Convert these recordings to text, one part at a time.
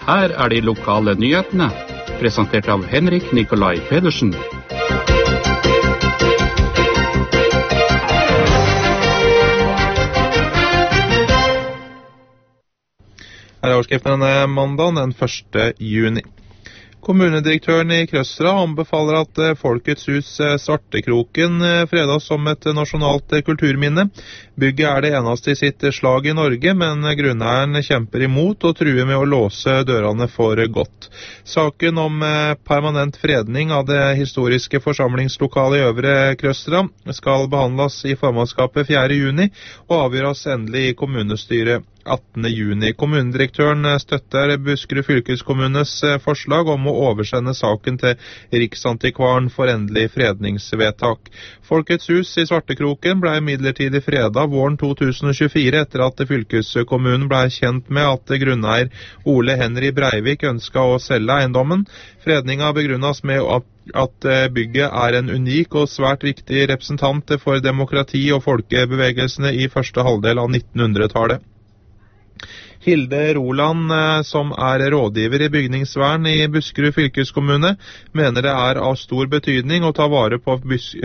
Her er de lokale nyhetene, presentert av Henrik Nikolai Pedersen. Her er overskriften denne mandagen, den 1. juni. Kommunedirektøren i Krøsra anbefaler at Folkets hus Svartekroken fredas som et nasjonalt kulturminne. Bygget er det eneste i sitt slag i Norge, men grunneieren kjemper imot og truer med å låse dørene for godt. Saken om permanent fredning av det historiske forsamlingslokalet i Øvre Krøsra skal behandles i formannskapet 4. juni og avgjøres endelig i kommunestyret 18. juni. Kommunedirektøren støtter Buskerud fylkeskommunes forslag om å oversende saken til Riksantikvaren for endelig fredningsvedtak. Folkets hus i Svartekroken ble midlertidig fredet våren 2024 etter at fylkeskommunen ble kjent med at grunneier Ole Henry Breivik ønsket å selge eiendommen. Fredningen begrunnes med at bygget er en unik og svært viktig representant for demokrati og folkebevegelsene i første halvdel av 1900-tallet. Hilde Roland, som er rådgiver i bygningsvern i Buskerud fylkeskommune, mener det er av stor betydning å ta vare på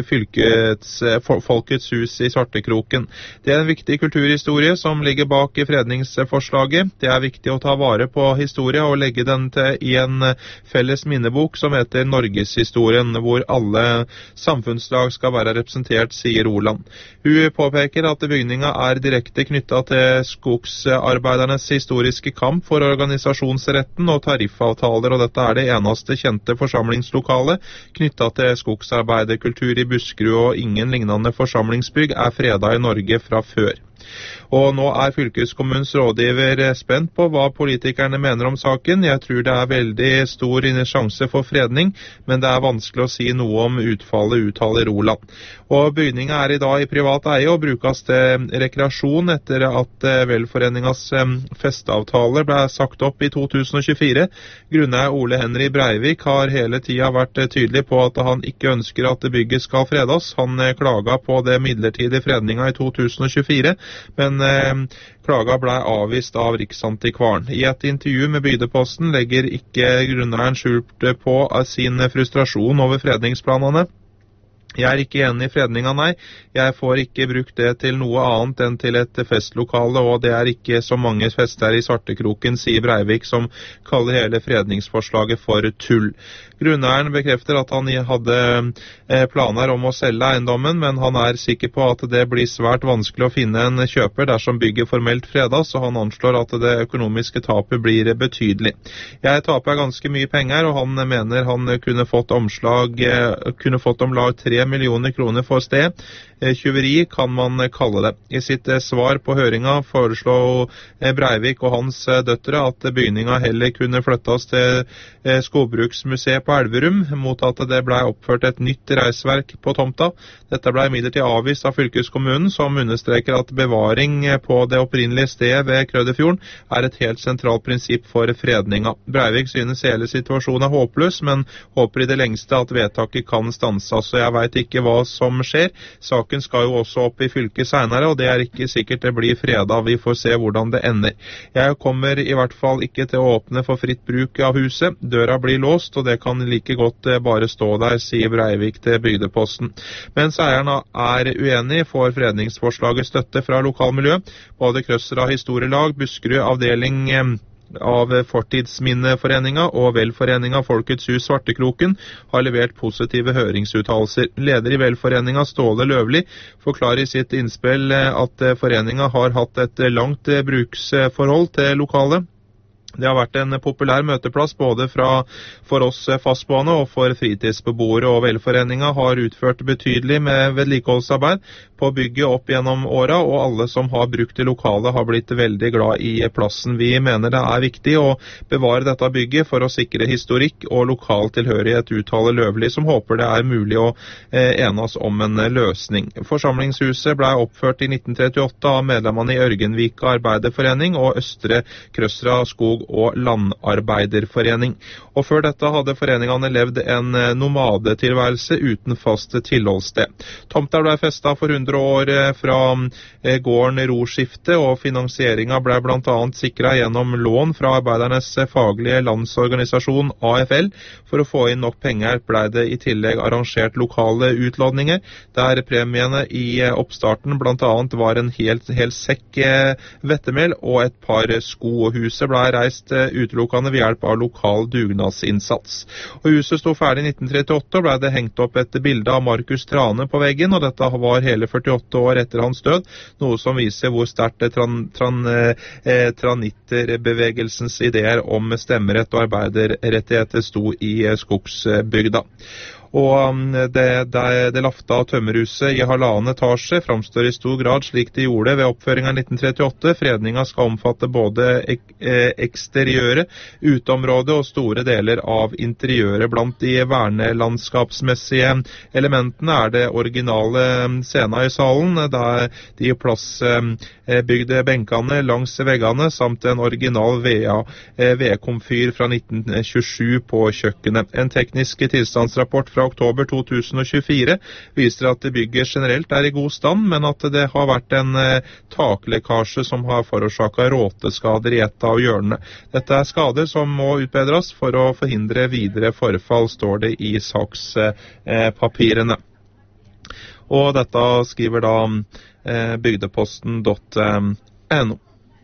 Folkets hus i Svartekroken. Det er en viktig kulturhistorie som ligger bak i fredningsforslaget. Det er viktig å ta vare på historie og legge den i en felles minnebok som heter Norgeshistorien, hvor alle samfunnslag skal være representert, sier Roland. Hun påpeker at bygningen er direkte knyttet til skogsarbeidernes historiske kamp for organisasjonsretten og tariffavtaler, og dette er det eneste kjente forsamlingslokalet knyttet til skogsarbeiderkultur i Buskerud, og ingen lignende forsamlingsbygg er fredet i Norge fra før. Og nå er fylkeskommunens rådgiver spent på hva politikerne mener om saken. Jeg tror det er veldig stor sjanse for fredning, men det er vanskelig å si noe om utfallet, uttaler Roland. Og bygningen er i dag i privat eie og brukes til rekreasjon etter at velforeningens festeavtaler ble sagt opp i 2024. Grunneier Ole Henry Breivik har hele tiden vært tydelig på at han ikke ønsker at bygget skal fredes. Han klaget på det midlertidige fredningen i 2024, men klaga ble avvist av Riksantikvaren. I et intervju med Bygdeposten legger ikke grunneieren skjult på sin frustrasjon over fredningsplanene. Jeg er ikke enig i fredninga, nei. Jeg får ikke brukt det til noe annet enn til et festlokale, og det er ikke så mange fester i Svartekroken, sier Breivik, som kaller hele fredningsforslaget for tull. Grunneieren bekrefter at han hadde planer om å selge eiendommen, men han er sikker på at det blir svært vanskelig å finne en kjøper dersom bygget formelt fredas, og han anslår at det økonomiske tapet blir betydelig. Jeg taper ganske mye penger, og han mener han kunne fått om lag 3 millioner kroner for sted. Tjuveri kan man kalle det. I sitt svar på høringa foreslo Breivik og hans døtre at bygninga heller kunne flyttes til Skogbruksmuseet på Elverum, mot at det ble oppført et nytt reisverk på tomta. Dette ble imidlertid avvist av fylkeskommunen, som understreker at bevaring på det opprinnelige stedet ved Krødefjorden er et helt sentralt prinsipp for fredninga. Breivik synes hele situasjonen er håpløs, men håper i det lengste at vedtaket kan stanses, så jeg vet ikke hva som skjer. Saken skal jo også opp i fylket senere, og det er ikke sikkert det blir fredag. Vi får se hvordan det ender. Jeg kommer i hvert fall ikke til å åpne for fritt bruk av huset. Døra blir låst, og det kan like godt bare stå der, sier Breivik til Bygdeposten. Mens eierne er uenig, får fredningsforslaget støtte fra lokalmiljø. Både Krøsra historielag, Buskerud avdeling av Fortidsminneforeninga og velforeninga Folkets hus Svartekroken har levert positive høringsuttalelser. Leder i velforeninga Ståle Løvli forklarer i sitt innspill at foreninga har hatt et langt bruksforhold til lokalet. Det har vært en populær møteplass både for oss fastboende og for fritidsbeboere, og velforeninga har utført betydelig med vedlikeholdsarbeid på bygget opp gjennom åra, og alle som har brukt det lokale har blitt veldig glad i plassen. Vi mener det er viktig å bevare dette bygget for å sikre historikk og lokal tilhørighet, uttaler Løvli, som håper det er mulig å enes om en løsning. Forsamlingshuset ble oppført i 1938 av medlemmene i Ørgenvika Arbeiderforening og Østre Krøsra Skog- og landarbeiderforening. Og før dette hadde foreningene levd en nomadetilværelse uten fast tilholdssted. Tomter ble festet for 100 år fra gården Roskifte, og finansieringen ble blant annet sikret gjennom lån fra Arbeidernes faglige landsorganisasjon AFL. For å få inn nok penger ble det i tillegg arrangert lokale utlådninger, der premiene i oppstarten blant annet var en hel sekk vettemel og et par sko. Og huset ble reist utelukkende ved hjelp av lokal dugnadsinnsats. Og huset sto ferdig i 1938 og ble det hengt opp et bilde av Markus Trane på veggen, og dette var hele 48 år etter hans død, noe som viser hvor sterkt tranitterbevegelsens ideer om stemmerett og arbeiderrettigheter sto i skogsbygda. Og det lafta tømmerhuset i 1,5 etasje framstår i stor grad slik det gjorde ved oppføringen i 1938. Fredningen skal omfatte både eksteriøret, uteområdet og store deler av interiøret. Blant de vernelandskapsmessige elementene er det originale scenen i salen, der de plassbygde benkene langs veggene, samt en original vedkomfyr fra 1927 på kjøkkenet. En teknisk tilstandsrapport fra oktober 2024 viser at bygget generelt er i god stand, men at det har vært en taklekkasje som har forårsaket råteskader i et av hjørnene. Dette er skader som må utbedres for å forhindre videre forfall, står det i sakspapirene. Og dette skriver da bygdeposten.no.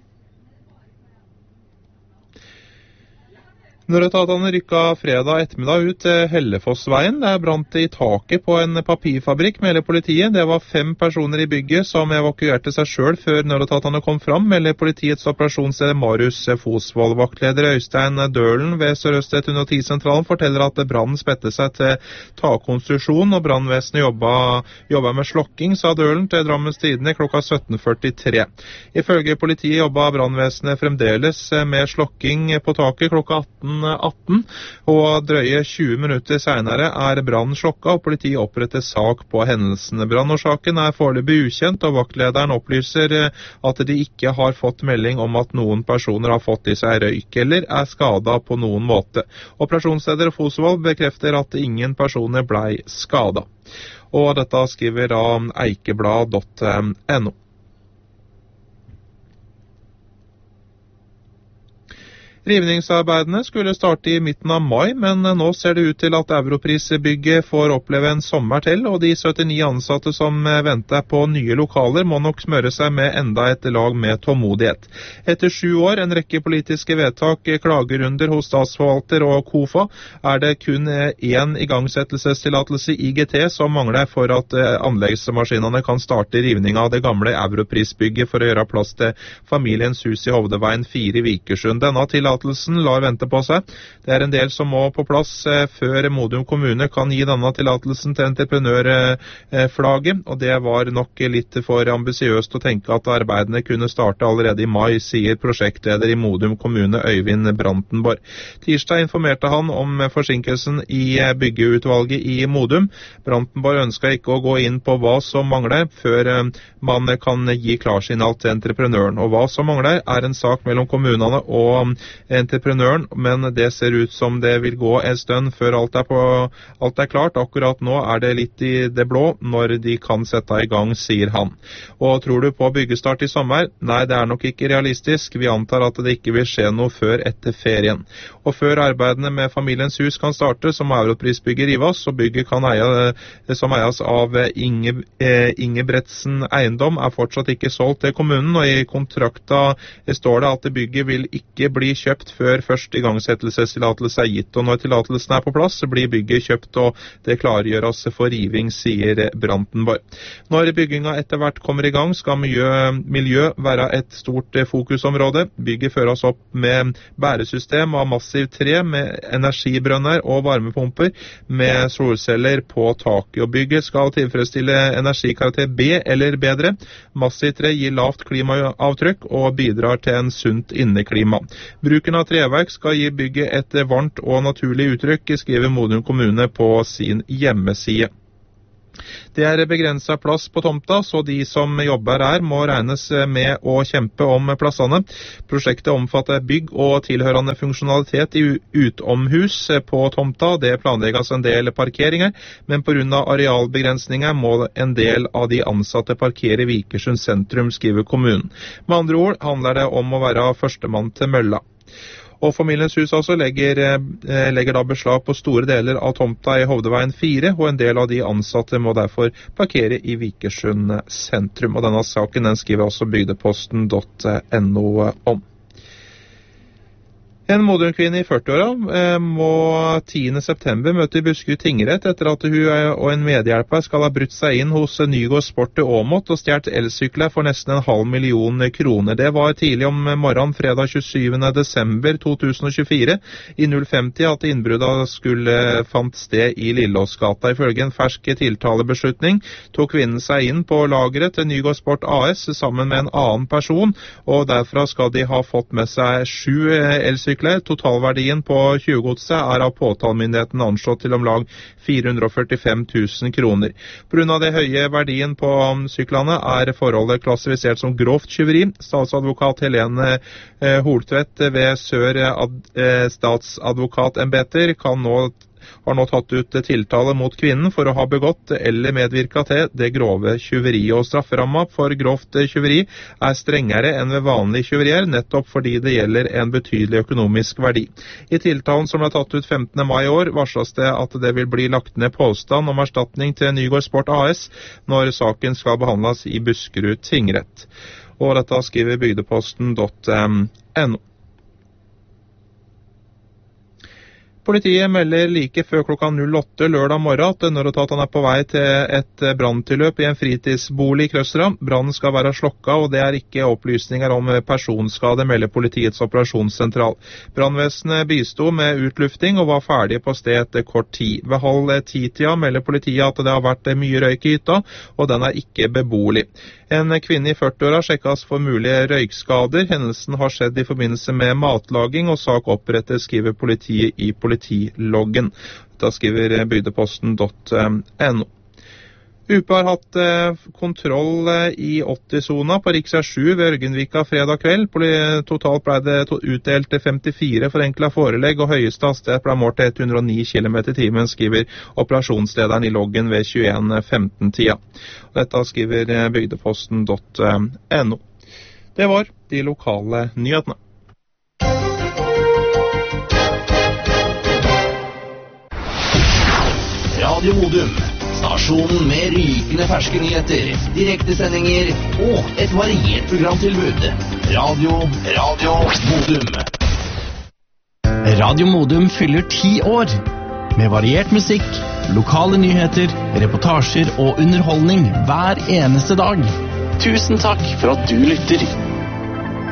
Nødetatene rykket fredag ettermiddag ut Hellefossveien. Det brant i taket på en papirfabrikk, melder politiet. Det var 5 personer i bygget som evakuerte seg selv før nødetatene kom fram, melder politiets operasjonsleder Marius Fosvold. Vaktleder Øystein Dølen ved Sør-Øst 110-sentralen forteller at brannen spette seg til takkonstruksjon, og brannvesenet jobba med slokking, sa Dølen til Drammens Tidende klokka 17:43. Ifølge politiet jobba brannvesenet fremdeles med slokking på taket klokka 18, og drøye 20 minutter senere er brannen slokka, og politiet oppretter sak på hendelsene. Brannårsaken er foreløpig ukjent, og vaktlederen opplyser at de ikke har fått melding om at noen personer har fått i seg røyk eller er skadet på noen måte. Operasjonsleder Fosvold bekrefter at ingen personer ble skadet. Og dette skriver da eikeblad.no. Rivningsarbeidene skulle starte i midten av mai, men nå ser det ut til at Europrisbygget får oppleve en sommer til, og de 79 ansatte som venter på nye lokaler må nok smøre seg med enda et lag med tålmodighet. Etter 7 år, en rekke politiske vedtak, klagerunder hos statsforvalter og KOFA, er det kun én igangsettelsestillatelse IGT som mangler for at anleggsmaskinene kan starte rivning av det gamle Europrisbygget for å gjøre plass til familiens hus i Hovdeveien 4 i Vikersund. Denne tillatelsen lar vente på seg. Det er en del som må på plass før Modum kommune kan gi denne tillatelsen til entreprenørflaget, og det var nok litt for ambisiøst å tenke at arbeidene kunne starte allerede i mai, sier prosjektleder i Modum kommune Øyvind Brantenborg. Tirsdag informerte han om forsinkelsen i byggeutvalget i Modum. Brantenborg ønsker ikke å gå inn på hva som mangler før man kan gi klarsignal til entreprenøren, og hva som mangler er en sak mellom kommunene og entreprenøren, men det ser ut som det vil gå en stund før alt er klart. Akkurat nå er det litt i det blå når de kan sette i gang, sier han. Og tror du på byggestart i sommer? Nei, det er nok ikke realistisk. Vi antar at det ikke vil skje noe før etter ferien. Og før arbeidene med familiens hus kan starte, så må Europrisbygget rives, og bygget som eies av Ingebretsen Eiendom er fortsatt ikke solgt til kommunen, og i kontrakta står det at bygget vil ikke bli kjøpt før først igangsettelsestillatelse er gitt, og når tillatelsen er på plass, blir bygget kjøpt, og det klargjøres for riving, sier Brantenborg. Når bygginga etter hvert kommer i gang, skal miljø være et stort fokusområde. Bygget føres opp med bæresystem av massiv tre, med energibrønner og varmepumper, med solceller på taket, og bygget skal tilfredsstille energikarakter B eller bedre. Massiv tre gir lavt klimaavtrykk og bidrar til en sunt inneklima. Bruken av treverk skal gi bygget et varmt og naturlig uttrykk, skriver Modum kommune på sin hjemmeside. Det begrenset plass på tomta, så de som jobber her må regnes med å kjempe om plassene. Prosjektet omfatter bygg og tilhørende funksjonalitet i utomhus på tomta. Det planlegges en del parkeringer, men på grunn av arealbegrensninger må en del av de ansatte parkere i Vikersund sentrum, skriver kommunen. Med andre ord handler det om å være førstemann til mølla. Og Familiens hus altså legger da beslag på store deler av tomta i Hovdeveien 4, og en del av de ansatte må derfor parkere i Vikersund sentrum. Og denne saken den skriver også bygdeposten.no om. En Modum-kvinne i 40-åra må 10. september møte i Buskerud tingrett etter at hun og en medhjelper skal ha brutt seg inn hos Nygård Sport i Åmot og stjert elsykler for nesten 500 000 kroner. Det var tidlig om morgenen fredag 27. desember 2024 i 050 at innbruddet skulle fant sted i Lillåsgata. Ifølge en fersk tiltalebeslutning tok kvinnen seg inn på lageret til Nygård Sport AS sammen med en annen person, og derfra skal de ha fått med seg 7 elsykler. Totalverdien på 20-godset av påtalemyndigheten anslått til om lag 445 000 kroner. På grunn av det høye verdien på syklene forholdet klassifisert som grovt tyveri. Statsadvokat Helene Holtvedt ved Sør statsadvokatembeter har nå tatt ut tiltale mot kvinnen for å ha begått eller medvirket til det grove tyveri. Og strafferamma for grovt tyveri strengere enn ved vanlig tyverier, nettopp fordi det gjelder en betydelig økonomisk verdi. I tiltalen som ble tatt ut 15. mai i år, varsles det at det vil bli lagt ned påstand om erstatning til Nygård Sport AS når saken skal behandles i Buskerud tingrett. Og dette skriver bygdeposten.no. Politiet melder like før klokka 08 lørdag morgen at nødetatene på vei til et branntilløp i en fritidsbolig i Krøsra. Brannen skal være slokka, og det ikke opplysninger om personskade, melder politiets operasjonssentral. Brannvesenet bisto med utlufting og var ferdig på sted etter kort tid. Ved 09:30 melder politiet at det har vært mye røyk i hytta, og den ikke beboelig. En kvinne i 40-åra sjekkes for mulige røykskader. Hendelsen har skjedd i forbindelse med matlaging, og sak opprettes, skriver politiet i politiloggen. Da skriver bygdeposten.no. UP har hatt kontroll i 80-sona på Riksvei 7 ved Ørgenvika fredag kveld. Totalt ble det utdelt 54 forenklet forelegg, og høyeste hastighet ble målt til 109 km i timen, skriver operasjonslederen i loggen ved 21:15-tida. Dette skriver bygdeposten.no. Det var de lokale nyhetene. Radio Modum. Stasjonen med rykende ferske nyheter, direktesendinger og et variert programtilbud. Radio Modum. Radio Modum fyller 10 år. Med variert musikk, lokale nyheter, reportasjer og underholdning hver eneste dag. Tusen takk for at du lytter.